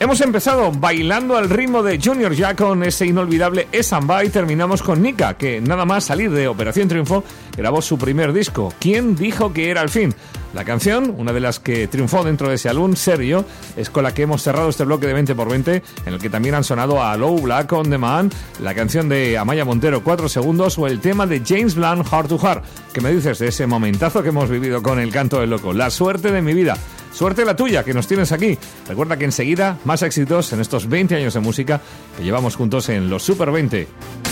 Hemos empezado bailando al ritmo de Junior Jack con ese inolvidable Samba y terminamos con Nika, que nada más salir de Operación Triunfo grabó su primer disco, ¿Quién dijo que era el fin? La canción, una de las que triunfó dentro de ese álbum, Serio, es con la que hemos cerrado este bloque de 20x20, en el que también han sonado a Low Black on the Man, la canción de Amaya Montero, 4 segundos, o el tema de James Blunt, Heart to Heart. ¿Qué me dices de ese momentazo que hemos vivido con El Canto del Loco? La suerte de mi vida. Suerte la tuya, que nos tienes aquí. Recuerda que enseguida más éxitos en estos 20 años de música que llevamos juntos en los Super 20.